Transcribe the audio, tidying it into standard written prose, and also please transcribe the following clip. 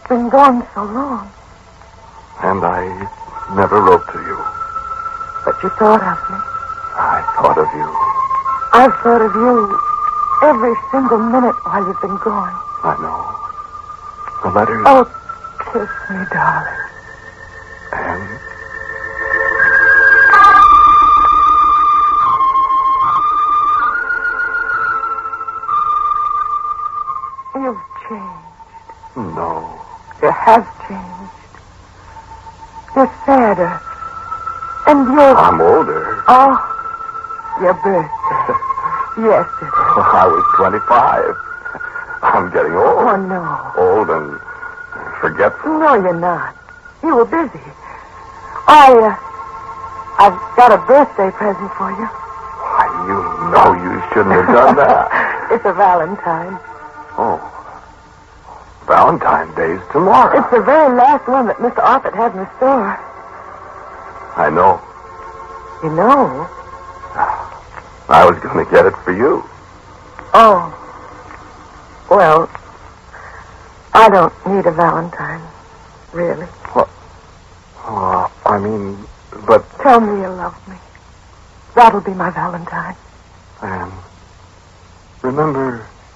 been gone so long. And I never wrote to you. But you thought of me. I thought of you. I've thought of you every single minute while you've been gone. I know. The letters... Oh, kiss me, darling. And... You've changed. No. You have changed. You're sadder. And you're... I'm older. Oh, your birthday. Yesterday. I was 25. I'm getting old. Oh, no. Old and forgetful. No, you're not. You were busy. I've got a birthday present for you. Why, you know you shouldn't have done that. It's a Valentine. Oh. Valentine's Day's tomorrow. It's the very last one that Mr. Offutt has in the store. I know. You know? I was going to get it for you. Oh. Well, I don't need a Valentine, really. What? I mean, but... Tell me you love me. That'll be my Valentine. Anne, remember